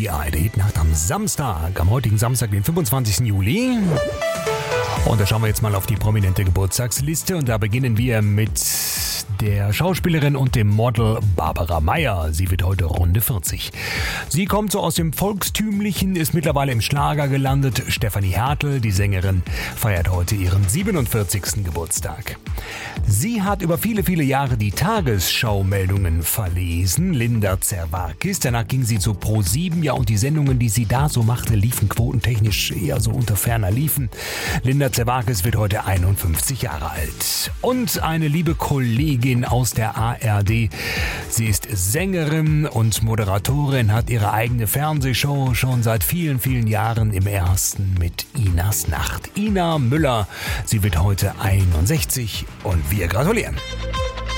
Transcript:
die ARD Hitnacht am Samstag, am heutigen Samstag, den 25. Juli. Und da schauen wir jetzt mal auf die prominente Geburtstagsliste und da beginnen wir mit der Schauspielerin und dem Model Barbara Meyer. Sie wird heute Runde 40. Sie kommt so aus dem Volkstümlichen, ist mittlerweile im Schlager gelandet. Stefanie Hertel, die Sängerin, feiert heute ihren 47. Geburtstag. Sie hat über viele, viele Jahre die Tagesschau-Meldungen verlesen. Linda Zerwakis. Danach ging sie zu Pro7. Ja, und die Sendungen, die sie da so machte, liefen quotentechnisch eher so unter ferner Liefen. Linda Zerwakis wird heute 51 Jahre alt. Und eine liebe Kollegin aus der ARD. Sie ist Sängerin und Moderatorin, hat ihre eigene Fernsehshow schon seit vielen, vielen Jahren im Ersten mit Inas Nacht. Ina Müller, sie wird heute 61 und wir gratulieren.